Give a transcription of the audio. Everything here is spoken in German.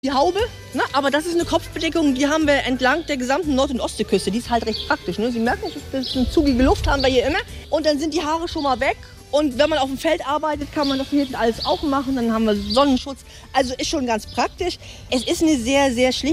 die Haube, ne? Aber das ist eine Kopfbedeckung, die haben wir entlang der gesamten Nord- und Ostseeküste. Die ist halt recht praktisch. Ne? Sie merken, das ist eine zugige Luft haben wir hier immer. Und dann sind die Haare schon mal weg. Und wenn man auf dem Feld arbeitet, kann man das hinten alles auch machen. Dann haben wir Sonnenschutz. Also ist schon ganz praktisch. Es ist eine sehr, sehr schlichte